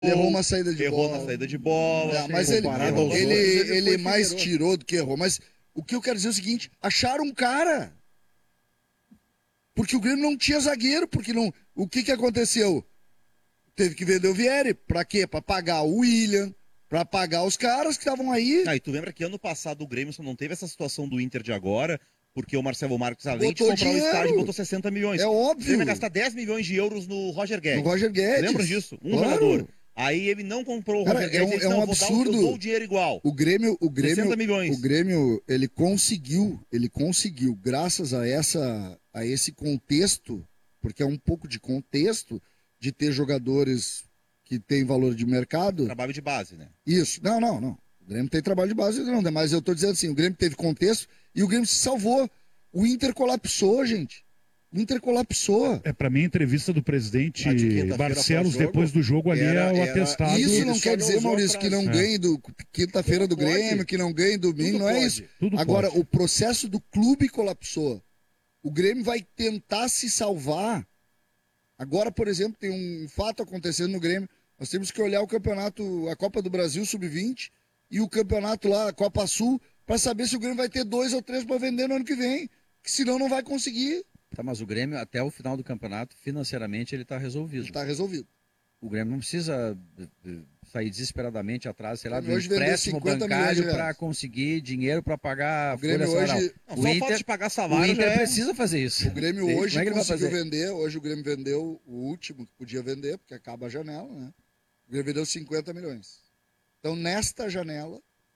Ele errou uma saída de errou bola. na saída de bola. Mas ele mais tirou do que errou. Mas o que eu quero dizer é o seguinte: acharam um cara. Porque o Grêmio não tinha zagueiro, porque não. O que aconteceu? Teve que vender o Vieri. Pra quê? Pra pagar o William, pra pagar os caras que estavam aí. Ah, e tu lembra que ano passado o Grêmio só não teve essa situação do Inter de agora, porque o Marcelo Marques, além de comprar o estádio, botou 60 milhões. É óbvio. O Grêmio ia gastar 10 milhões de euros no Roger Guedes. No Roger Guedes. Lembram disso? Claro. Jogador. Aí ele não comprou o Roger Guedes, ele disse, não, absurdo. Eu dou o dinheiro igual. O Grêmio, 60 milhões. O Grêmio, ele conseguiu, graças a esse contexto, porque é um pouco de contexto, de ter jogadores que têm valor de mercado. Trabalho de base, né? Isso. Não. O Grêmio tem trabalho de base, não, mas eu tô dizendo assim, o Grêmio teve contexto e o Grêmio se salvou. O Inter colapsou, gente. O Inter colapsou. Pra mim, a entrevista do presidente Barcelos depois do jogo ali é o atestado. Isso não quer dizer, Maurício, que não ganhe do quinta-feira do Grêmio, que não ganhe domingo, não é isso. Agora, o processo do clube colapsou. O Grêmio vai tentar se salvar. Agora, por exemplo, tem um fato acontecendo no Grêmio. Nós temos que olhar o campeonato, a Copa do Brasil Sub-20 e o campeonato lá, a Copa Sul, para saber se o Grêmio vai ter 2 ou 3 para vender no ano que vem. Que senão não vai conseguir. Tá, mas o Grêmio, até o final do campeonato, financeiramente, ele está resolvido. Está resolvido. O Grêmio não precisa sair desesperadamente atrás, sei lá, do hoje empréstimo bancário para conseguir dinheiro para pagar a folha salarial. Só falta de pagar salário. O Inter precisa fazer isso. O Grêmio hoje conseguiu vender. Hoje o Grêmio vendeu o último que podia vender, porque acaba a janela, né? O Grêmio vendeu 50 milhões. Então, nesta janela,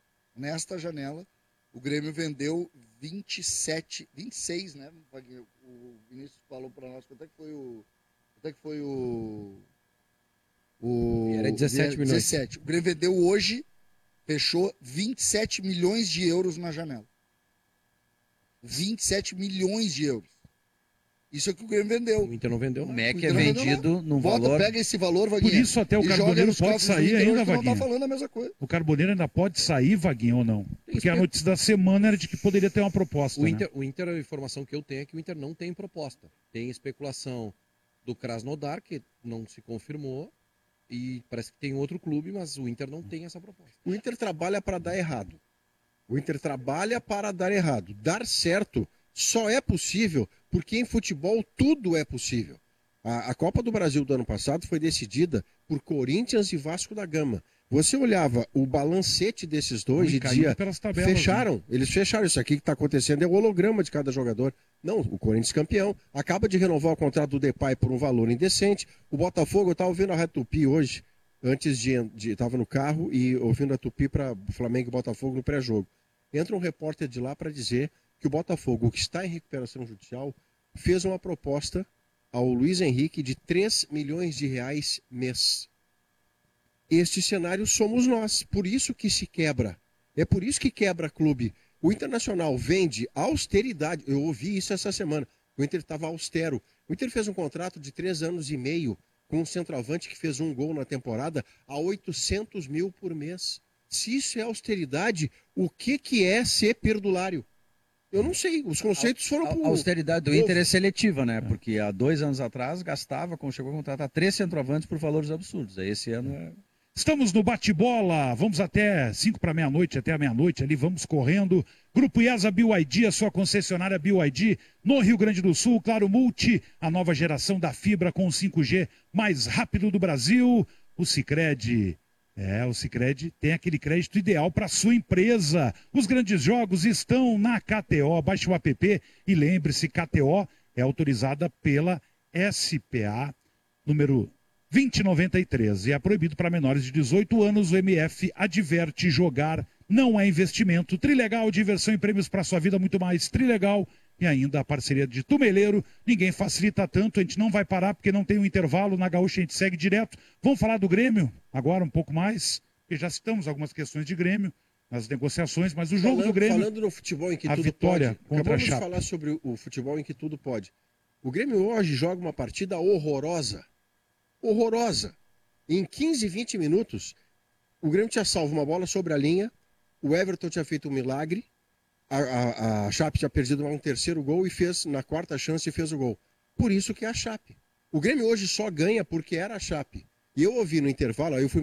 o Grêmio vendeu 26, né? O Vinícius falou para nós quanto é que foi era 17 milhões. 17. O Grêmio vendeu hoje, fechou 27 milhões de euros na janela. 27 milhões de euros. Isso é que o Grêmio vendeu. O Inter não vendeu. O MEC é vendido num valor. Pega esse valor, Vaguinho. Por isso até o Carboneiro pode sair ainda, Vaguinho. Não tá falando a mesma coisa. O Carboneiro ainda pode sair, Vaguinho, ou não? Porque a notícia da semana era de que poderia ter uma proposta. O Inter, a informação que eu tenho é que o Inter não tem proposta. Tem especulação do Krasnodar, que não se confirmou, e parece que tem outro clube, mas o Inter não tem essa proposta. O Inter trabalha para dar errado. Dar certo só é possível porque em futebol tudo é possível. A Copa do Brasil do ano passado foi decidida por Corinthians e Vasco da Gama. Você olhava o balancete desses dois e dizia, fecharam, eles fecharam. Isso aqui que está acontecendo é o holograma de cada jogador. Não, o Corinthians campeão, acaba de renovar o contrato do Depay por um valor indecente. O Botafogo, eu estava ouvindo a Rádio Tupi hoje, antes de estava no carro e ouvindo a Tupi para Flamengo e Botafogo no pré-jogo. Entra um repórter de lá para dizer que o Botafogo, que está em recuperação judicial, fez uma proposta ao Luiz Henrique de 3 milhões de reais mês. Este cenário somos nós, por isso que se quebra. É por isso que quebra clube. O Internacional vende austeridade. Eu ouvi isso essa semana. O Inter estava austero. O Inter fez um contrato de 3 anos e meio com um centroavante que fez um gol na temporada a 800 mil por mês. Se isso é austeridade, o que é ser perdulário? Eu não sei, os conceitos foram... A austeridade do Inter é seletiva, né? Porque há 2 anos atrás gastava, quando chegou a contratar 3 centroavantes por valores absurdos. Aí esse ano é... Estamos no bate-bola, vamos até 5 para meia-noite, até a meia-noite ali, vamos correndo. Grupo IESA BYD, a sua concessionária BYD no Rio Grande do Sul. Claro, Multi, a nova geração da fibra com 5G mais rápido do Brasil. O Sicredi... o Sicredi tem aquele crédito ideal para sua empresa. Os grandes jogos estão na KTO. Baixe o app e lembre-se, KTO é autorizada pela SPA número 2093 e é proibido para menores de 18 anos. O MF adverte: jogar não é investimento. Trilegal, diversão e prêmios para sua vida, muito mais. Trilegal. E ainda a parceria de Tumeleiro, ninguém facilita tanto, a gente não vai parar porque não tem um intervalo, na Gaúcha a gente segue direto. Vamos falar do Grêmio agora um pouco mais, porque já citamos algumas questões de Grêmio, nas negociações, mas o jogo do Grêmio... Falando no futebol em que a tudo vitória pode, contra a acabamos de Chape. falar sobre o futebol em que tudo pode. O Grêmio hoje joga uma partida horrorosa. Horrorosa. Em 15, 20 minutos, o Grêmio tinha salvo uma bola sobre a linha, o Everton tinha feito um milagre, a Chape tinha perdido um terceiro gol e fez, na quarta chance, fez o gol. Por isso que é a Chape. O Grêmio hoje só ganha porque era a Chape. E eu ouvi no intervalo, aí eu fui